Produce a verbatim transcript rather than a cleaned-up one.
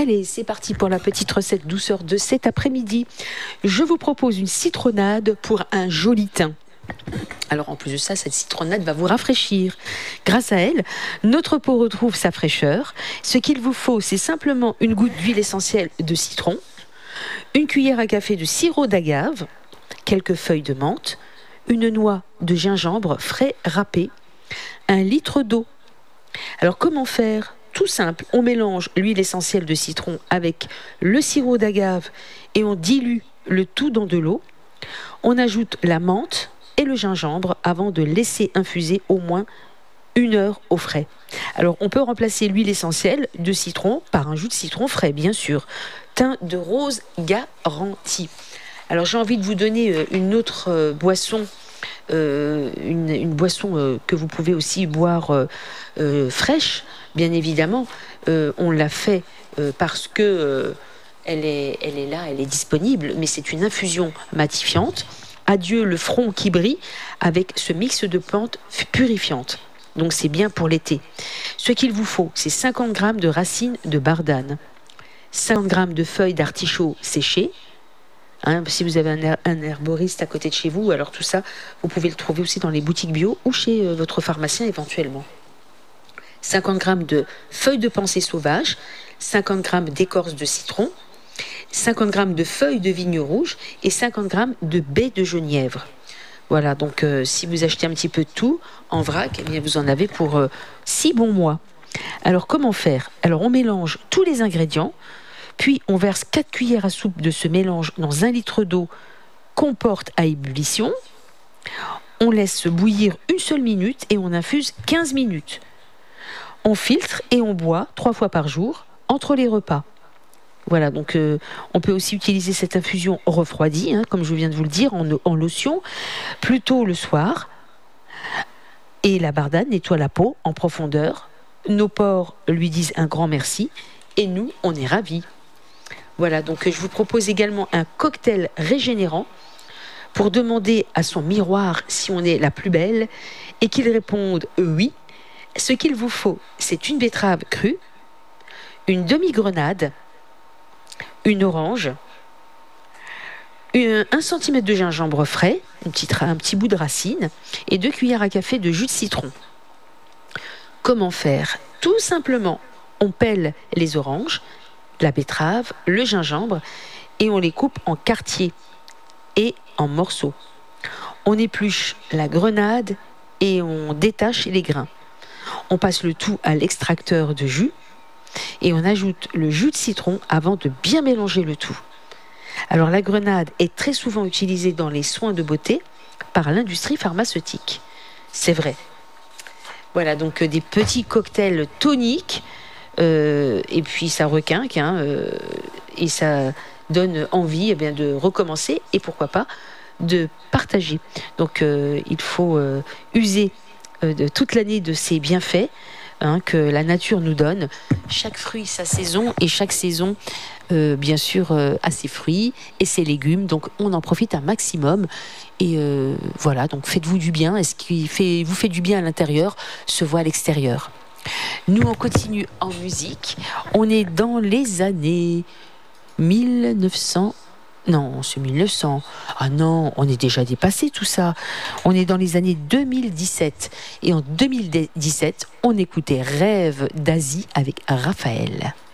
Allez, c'est parti pour la petite recette douceur de cet après-midi. Je vous propose une citronnade pour un joli teint. Alors en plus de ça, cette citronnade va vous rafraîchir. Grâce à elle, notre peau retrouve sa fraîcheur. Ce qu'il vous faut, c'est simplement une goutte d'huile essentielle de citron, une cuillère à café de sirop d'agave, quelques feuilles de menthe, une noix de gingembre frais râpé, un litre d'eau. Alors comment faire ? Tout simple, on mélange l'huile essentielle de citron avec le sirop d'agave et on dilue le tout dans de l'eau. On ajoute la menthe et le gingembre avant de laisser infuser au moins une heure au frais. Alors on peut remplacer l'huile essentielle de citron par un jus de citron frais, bien sûr. Teint de rose garanti. Alors j'ai envie de vous donner une autre euh, boisson, euh, une, une boisson euh, que vous pouvez aussi boire euh, euh, fraîche, bien évidemment. Euh, on l'a fait euh, parce que euh, elle est, elle est là, elle est disponible, mais c'est une infusion matifiante. Adieu le front qui brille avec ce mix de plantes purifiantes. Donc c'est bien pour l'été. Ce qu'il vous faut, c'est cinquante grammes de racines de bardane, cinquante grammes de feuilles d'artichaut séchées. Hein, si vous avez un, her un herboriste à côté de chez vous, alors tout ça, vous pouvez le trouver aussi dans les boutiques bio ou chez euh, votre pharmacien éventuellement. cinquante grammes de feuilles de pensée sauvage, cinquante grammes d'écorce de citron, cinquante grammes de feuilles de vigne rouge et cinquante grammes de baies de genièvre. Voilà, donc euh, si vous achetez un petit peu de tout en vrac, eh bien, vous en avez pour euh, six bons mois. Alors comment faire? Alors on mélange tous les ingrédients, puis on verse quatre cuillères à soupe de ce mélange dans un litre d'eau qu'on porte à ébullition. On laisse bouillir une seule minute et on infuse quinze minutes. On filtre et on boit trois fois par jour entre les repas. Voilà, donc euh, on peut aussi utiliser cette infusion refroidie, hein, comme je viens de vous le dire, en, en lotion, plutôt le soir. Et la bardane nettoie la peau en profondeur. Nos pores lui disent un grand merci et nous, on est ravis. Voilà, donc je vous propose également un cocktail régénérant pour demander à son miroir si on est la plus belle et qu'il réponde oui. Ce qu'il vous faut, c'est une betterave crue, une demi-grenade, une orange, un, un centimètre de gingembre frais, une petite, un petit bout de racine et deux cuillères à café de jus de citron. Comment faire? Tout simplement, on pèle les oranges, la betterave, le gingembre et on les coupe en quartiers et en morceaux. On épluche la grenade et on détache les grains. On passe le tout à l'extracteur de jus et on ajoute le jus de citron avant de bien mélanger le tout. Alors la grenade est très souvent utilisée dans les soins de beauté par l'industrie pharmaceutique. C'est vrai. Voilà, donc euh, des petits cocktails toniques euh, et puis ça requinque hein, euh, et ça donne envie eh bien, de recommencer et pourquoi pas de partager. Donc euh, il faut euh, user euh, de toute l'année de ces bienfaits hein, que la nature nous donne. Chaque fruit sa saison et chaque saison euh, bien sûr euh, a ses fruits et ses légumes. Donc on en profite un maximum. Et euh, voilà, donc faites-vous du bien. Et ce qui fait, vous fait du bien à l'intérieur se voit à l'extérieur. Nous, on continue en musique. On est dans les années mille neuf cents. Non, c'est mille neuf cents. Ah non, on est déjà dépassé tout ça. On est dans les années deux mille dix-sept. Et en deux mille dix-sept, on écoutait Rêve d'Asie avec Raphaël.